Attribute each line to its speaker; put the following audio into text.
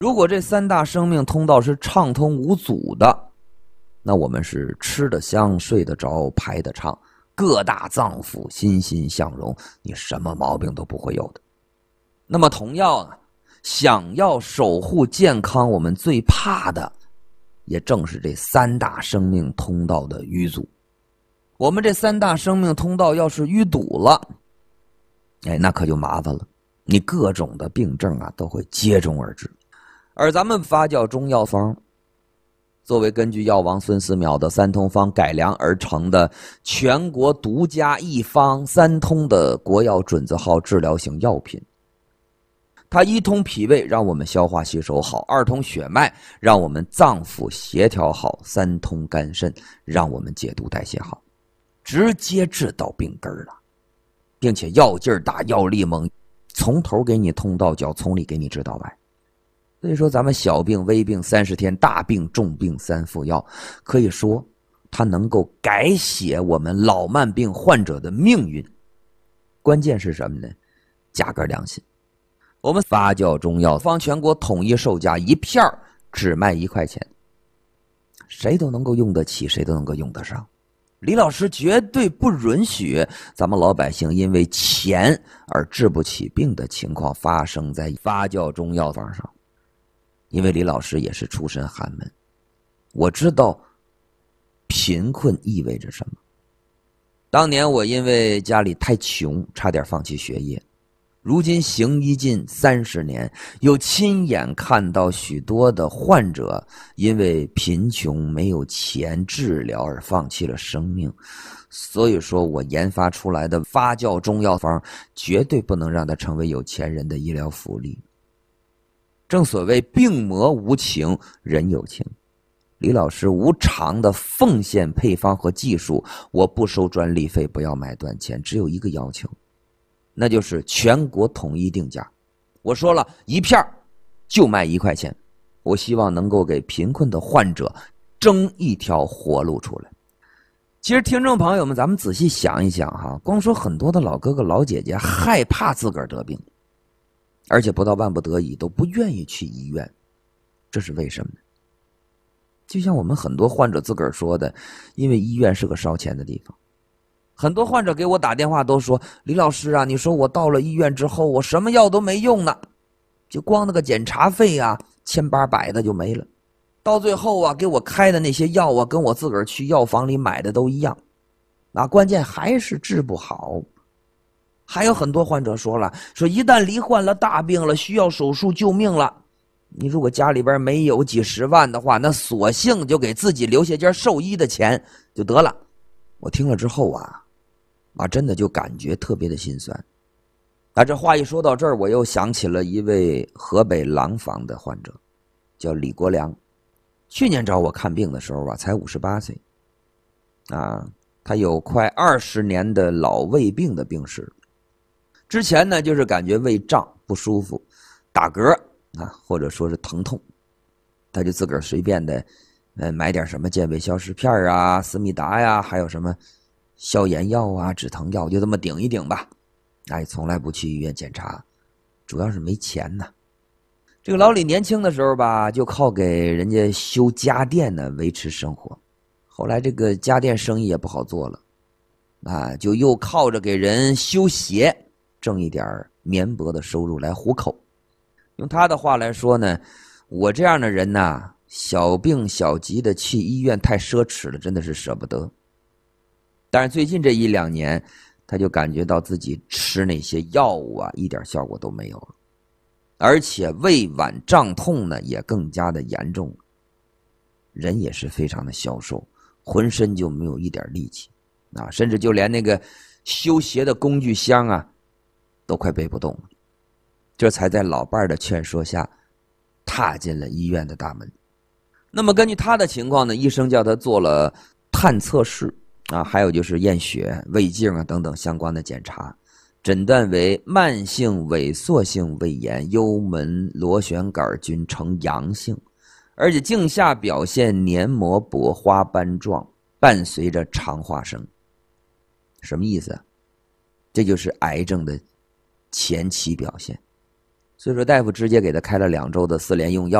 Speaker 1: 如果这三大生命通道是畅通无阻的，那我们是吃得香、睡得着、排得畅，各大脏腑欣欣向荣，你什么毛病都不会有的。那么同样呢，想要守护健康，我们最怕的也正是这三大生命通道的淤阻。我们这三大生命通道要是淤堵了，那可就麻烦了，你各种的病症啊都会接踵而至。而咱们发酵中药方作为根据药王孙思邈的三通方改良而成的全国独家一方三通的国药准字号治疗型药品，它一通脾胃让我们消化吸收好，二通血脉让我们脏腑协调好，三通肝肾让我们解毒代谢好，直接治到病根了，并且药劲儿大，药力猛，从头给你通到脚，从里给你治到外。所以说咱们小病微病30天，大病重病3副药，可以说它能够改写我们老慢病患者的命运。关键是什么呢？价格良心。我们发酵中药方全国统一售价一片只卖1块钱，谁都能够用得起，谁都能够用得上。李老师绝对不允许咱们老百姓因为钱而治不起病的情况发生在发酵中药方上。因为李老师也是出身寒门，我知道贫困意味着什么。当年我因为家里太穷，差点放弃学业。如今行医近30年，又亲眼看到许多的患者因为贫穷没有钱治疗而放弃了生命。所以说我研发出来的发酵中药方绝对不能让它成为有钱人的医疗福利。正所谓病魔无情，人有情。李老师无偿的奉献配方和技术，我不收专利费，不要买断钱，只有一个要求，那就是全国统一定价。我说了，一片就卖1块钱，我希望能够给贫困的患者争一条活路出来。其实听众朋友们，咱们仔细想一想哈，光说很多的老哥哥老姐姐害怕自个儿得病，而且不到万不得已都不愿意去医院，这是为什么呢？就像我们很多患者自个儿说的，因为医院是个烧钱的地方。很多患者给我打电话都说，李老师啊，你说我到了医院之后，我什么药都没用呢，就光那个检查费啊，700-800的就没了。到最后啊，给我开的那些药啊，跟我自个儿去药房里买的都一样，关键还是治不好。还有很多患者说了，说一旦罹患了大病了，需要手术救命了，你如果家里边没有几十万的话，那索性就给自己留下点寿医的钱就得了。我听了之后真的就感觉特别的心酸。这话一说到这儿，我又想起了一位河北廊坊的患者，叫李国良。去年找我看病的时候才58岁他有快20年的老胃病的病史。之前呢，就是感觉胃胀不舒服，打嗝或者说是疼痛，他就自个儿随便的买点什么健胃消食片啊、思密达呀，还有什么消炎药啊、止疼药，就这么顶一顶吧。从来不去医院检查，主要是没钱呢。这个老李年轻的时候就靠给人家修家电呢维持生活，后来这个家电生意也不好做了就又靠着给人修鞋挣一点绵薄的收入来糊口。用他的话来说呢，我这样的人小病小疾的去医院太奢侈了，真的是舍不得。但是最近这1-2年，他就感觉到自己吃那些药物一点效果都没有了，而且胃脘胀痛呢也更加的严重，人也是非常的消瘦，浑身就没有一点力气甚至就连那个修鞋的工具箱都快背不动了。这才在老伴的劝说下踏进了医院的大门。那么根据他的情况呢，医生叫他做了探测试还有就是验血、胃镜等等相关的检查，诊断为慢性萎缩性胃炎幽门螺旋杆菌呈阳性，而且镜下表现黏膜薄花斑状，伴随着肠化生。什么意思这就是癌症的前期表现。 所以说大夫直接给他开了2周的4联用药。